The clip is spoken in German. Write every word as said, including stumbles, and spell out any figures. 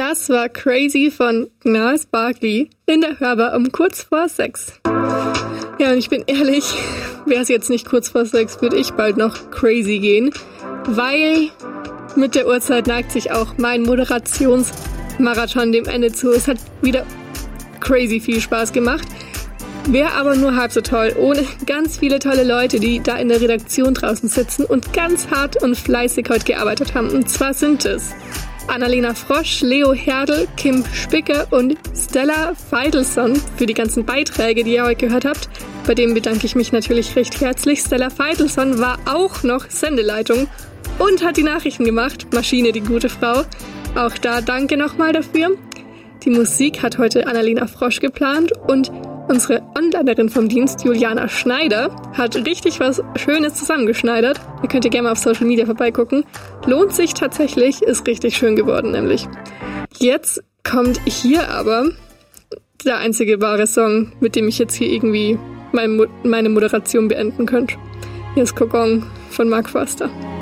Das war Crazy von Gnarls Barkley in der Hörbar um kurz vor sechs. Ja, und ich bin ehrlich, wäre es jetzt nicht kurz vor sechs, würde ich bald noch crazy gehen, weil mit der Uhrzeit neigt sich auch mein Moderationsmarathon dem Ende zu. Es hat wieder crazy viel Spaß gemacht. Wäre aber nur halb so toll, ohne ganz viele tolle Leute, die da in der Redaktion draußen sitzen und ganz hart und fleißig heute gearbeitet haben. Und zwar sind es Annalena Frosch, Leo Herdl, Kim Spicker und Stella Feitelson für die ganzen Beiträge, die ihr heute gehört habt. Bei dem bedanke ich mich natürlich recht herzlich. Stella Feitelson war auch noch Sendeleitung und hat die Nachrichten gemacht. Maschine, die gute Frau. Auch da danke nochmal dafür. Die Musik hat heute Annalena Frosch geplant und unsere Onlinerin vom Dienst, Juliana Schneider, hat richtig was Schönes zusammengeschneidert. Ihr könnt ihr gerne mal auf Social Media vorbeigucken. Lohnt sich tatsächlich, ist richtig schön geworden nämlich. Jetzt kommt hier aber der einzige wahre Song, mit dem ich jetzt hier irgendwie meine Moderation beenden könnte. Hier ist Kokon von Mark Forster.